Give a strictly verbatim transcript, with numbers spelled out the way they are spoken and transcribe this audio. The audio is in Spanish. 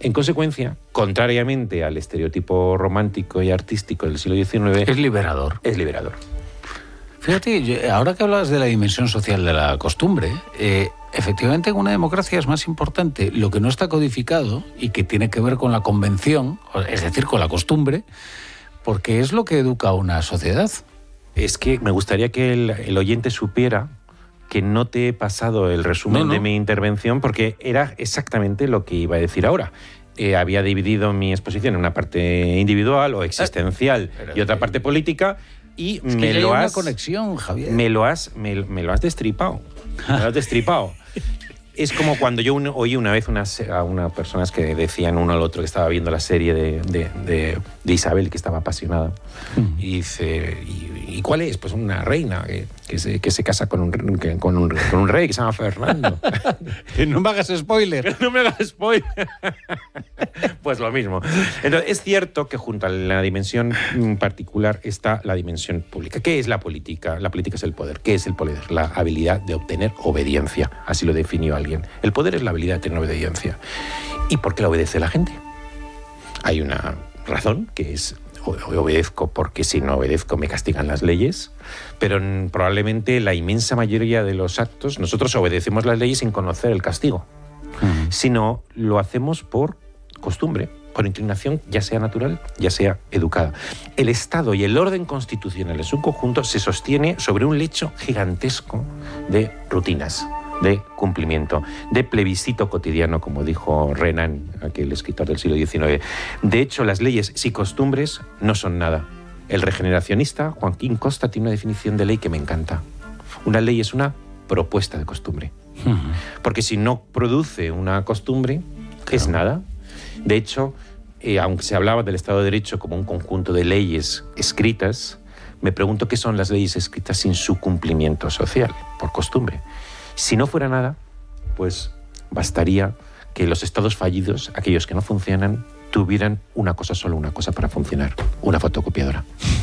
En consecuencia, contrariamente al estereotipo romántico y artístico del siglo diecinueve... Es liberador. Es liberador. Fíjate, yo, ahora que hablas de la dimensión social de la costumbre, eh, efectivamente en una democracia es más importante lo que no está codificado y que tiene que ver con la convención, es decir, con la costumbre, porque es lo que educa a una sociedad. Es que me gustaría que el, el oyente supiera que no te he pasado el resumen no, no. de mi intervención porque era exactamente lo que iba a decir ahora. Eh, había dividido mi exposición en una parte individual o existencial ah, y otra parte política y es me que lo hay has una conexión, Javier. Me lo has me, me lo has destripado. Me lo has destripado. Es como cuando yo un, oí una vez unas, a unas personas que decían uno al otro que estaba viendo la serie de, de, de, de Isabel, que estaba apasionada. Mm. Y dice, ¿y, ¿y cuál es? Pues una reina que, que, se, que se casa con un, que, con, un, con un rey que se llama Fernando. No me hagas spoiler. No me hagas spoiler. Pues lo mismo. Entonces, es cierto que junto a la dimensión particular está la dimensión pública. ¿Qué es la política? La política es el poder. ¿Qué es el poder? La habilidad de obtener obediencia. Así lo definió alguien. El poder es la habilidad de tener obediencia. ¿Y por qué la obedece la gente? Hay una razón, que es obedezco porque si no obedezco me castigan las leyes, pero probablemente la inmensa mayoría de los actos nosotros obedecemos las leyes sin conocer el castigo, uh-huh. sino lo hacemos por costumbre, por inclinación, ya sea natural, ya sea educada. El Estado y el orden constitucional en su conjunto se sostiene sobre un lecho gigantesco de rutinas, de cumplimiento, de plebiscito cotidiano, como dijo Renan, aquel escritor del siglo diecinueve. De hecho, las leyes sin costumbres no son nada. El regeneracionista Joaquín Costa tiene una definición de ley que me encanta. Una ley es una propuesta de costumbre. Uh-huh. Porque si no produce una costumbre, claro. es nada. De hecho, eh, aunque se hablaba del Estado de Derecho como un conjunto de leyes escritas, me pregunto qué son las leyes escritas sin su cumplimiento social, por costumbre. Si no fuera nada, pues bastaría que los estados fallidos, aquellos que no funcionan, tuvieran una cosa, solo una cosa para funcionar, una fotocopiadora.